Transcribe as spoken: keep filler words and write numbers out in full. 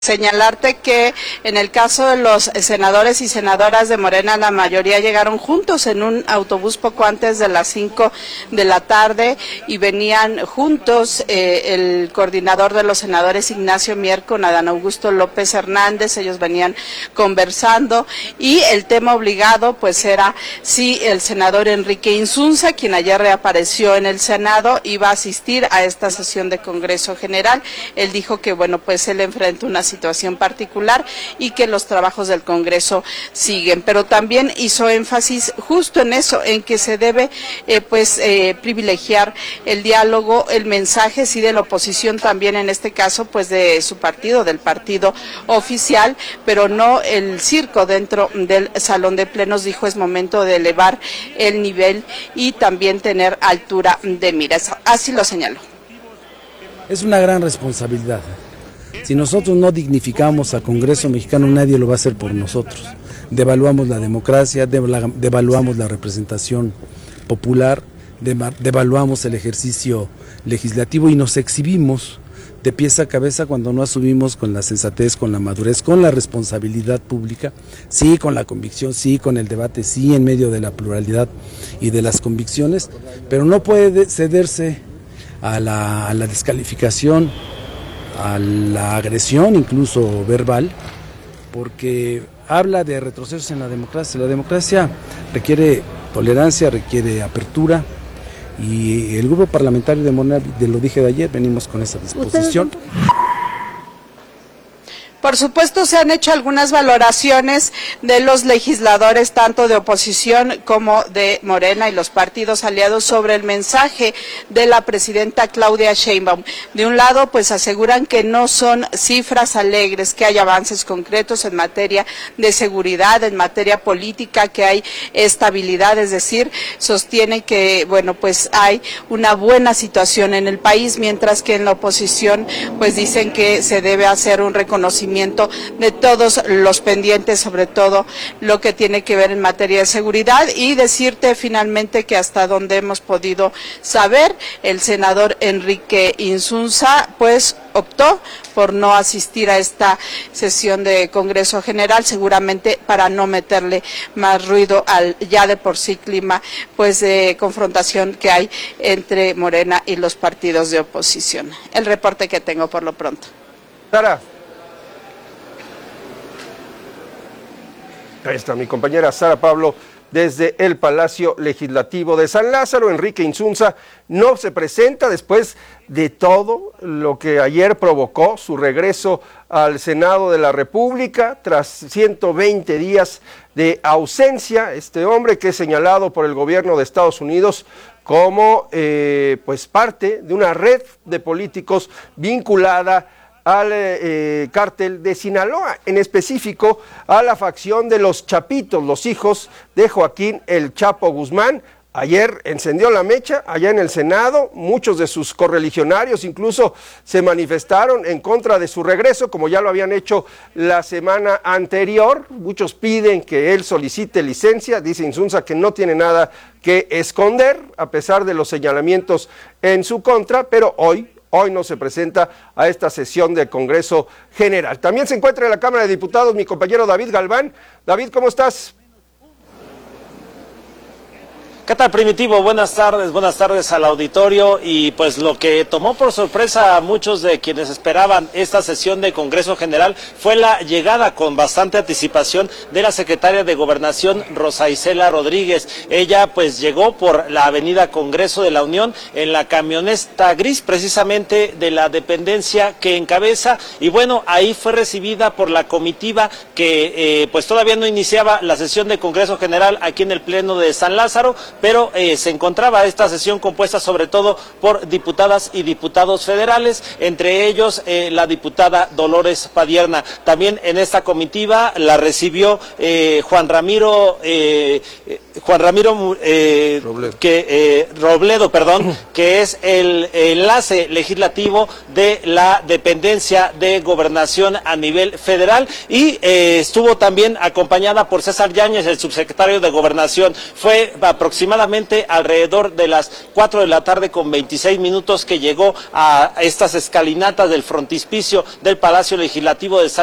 Señalarte que en el caso de los senadores y senadoras de Morena, la mayoría llegaron juntos en un autobús poco antes de las cinco de la tarde y venían juntos eh, el coordinador de los senadores Ignacio Mier con Adán Augusto López Hernández. Ellos venían conversando y el tema obligado pues era si el senador Enrique Insunza, quien ayer reapareció en el Senado, iba a asistir a esta sesión de Congreso General. Él dijo que bueno, pues él enfrenta una situación particular y que los trabajos del Congreso siguen, pero también hizo énfasis justo en eso, en que se debe eh, pues eh, privilegiar el diálogo, el mensaje sí de la oposición también en este caso pues de su partido, del partido oficial, pero no el circo dentro del salón de plenos. Dijo es momento de elevar el nivel y también tener altura de miras, así lo señaló. Es una gran responsabilidad. Si nosotros no dignificamos al Congreso mexicano, nadie lo va a hacer por nosotros. Devaluamos la democracia, devaluamos la representación popular, devaluamos el ejercicio legislativo y nos exhibimos de pies a cabeza cuando no asumimos con la sensatez, con la madurez, con la responsabilidad pública, sí con la convicción, sí con el debate, sí en medio de la pluralidad y de las convicciones, pero no puede cederse a la, a la descalificación, a la agresión incluso verbal, porque habla de retrocesos en la democracia. La democracia requiere tolerancia, requiere apertura, y el grupo parlamentario de Morena, de lo dije de ayer, venimos con esa disposición. Por supuesto, se han hecho algunas valoraciones de los legisladores, tanto de oposición como de Morena y los partidos aliados, sobre el mensaje de la presidenta Claudia Sheinbaum. De un lado, pues aseguran que no son cifras alegres, que hay avances concretos en materia de seguridad, en materia política, que hay estabilidad, es decir, sostienen que, bueno, pues hay una buena situación en el país, mientras que en la oposición, pues dicen que se debe hacer un reconocimiento de todos los pendientes, sobre todo lo que tiene que ver en materia de seguridad. Y decirte finalmente que hasta donde hemos podido saber, el senador Enrique Insunza pues optó por no asistir a esta sesión de Congreso General, seguramente para no meterle más ruido al ya de por sí clima pues de confrontación que hay entre Morena y los partidos de oposición. El reporte que tengo por lo pronto. Sara. Ahí está mi compañera Sara Pablo desde el Palacio Legislativo de San Lázaro. Enrique Insunza no se presenta después de todo lo que ayer provocó su regreso al Senado de la República tras ciento veinte días de ausencia. Este hombre que es señalado por el gobierno de Estados Unidos como eh, pues parte de una red de políticos vinculada al eh, cártel de Sinaloa, en específico a la facción de los Chapitos, los hijos de Joaquín El Chapo Guzmán. Ayer encendió la mecha allá en el Senado, muchos de sus correligionarios incluso se manifestaron en contra de su regreso, como ya lo habían hecho la semana anterior. Muchos piden que él solicite licencia, dice Insunza que no tiene nada que esconder, a pesar de los señalamientos en su contra, pero hoy Hoy no se presenta a esta sesión del Congreso General. También se encuentra en la Cámara de Diputados mi compañero David Galván. David, ¿cómo estás? ¿Qué tal, Primitivo? Buenas tardes, buenas tardes al auditorio. Y pues lo que tomó por sorpresa a muchos de quienes esperaban esta sesión de Congreso General fue la llegada con bastante anticipación de la secretaria de Gobernación, Rosa Isela Rodríguez. Ella pues llegó por la avenida Congreso de la Unión en la camioneta gris, precisamente de la dependencia que encabeza, y bueno, ahí fue recibida por la comitiva que eh, pues todavía no iniciaba la sesión de Congreso General aquí en el Pleno de San Lázaro, pero eh, se encontraba esta sesión compuesta sobre todo por diputadas y diputados federales, entre ellos eh, la diputada Dolores Padierna. También en esta comitiva la recibió eh, Juan Ramiro eh, Juan Ramiro eh, Robledo. que eh, Robledo, perdón, que es el enlace legislativo de la dependencia de gobernación a nivel federal, y eh, estuvo también acompañada por César Yáñez, el subsecretario de Gobernación. Fue aproximadamente alrededor de las cuatro de la tarde con veintiséis minutos que llegó a estas escalinatas del frontispicio del Palacio Legislativo de San